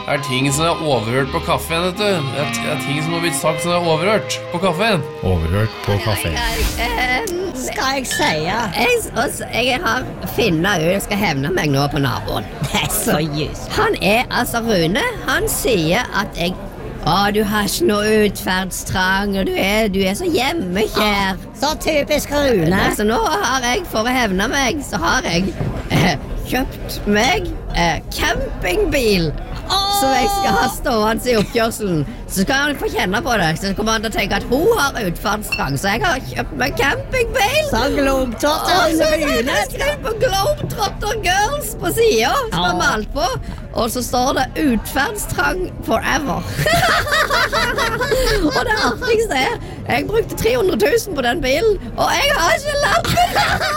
ting som overhørt på kaffen, vet du. Det ting som har blitt sagt som overhørt på kaffen. Overhørt på kaffe. Skal jeg si? Jeg har finnet ut, jeg skal hevne meg nå på naboen. Det så just. Han altså Rune, han sier at jeg du har ikke noe utferdstrang, og du er så hjemmekjær. Så typisk Rune. Så nå har jeg, for å hevne meg, så har jeg kjøpt meg campingbil. Som jeg skal ha stående i oppkjørselen. Så skal han få kjenne på det. Så kommer han til å tenke at hun har utferdstrang. Så jeg har kjøpt meg campingbil. Så Globetrotter Rune skrev på Globetrotter Girls på siden som er malt på. Og så står det utferdstrang forever. Og det artigste jeg brukte 300 000 på den bilen, og jeg har ikke lappen.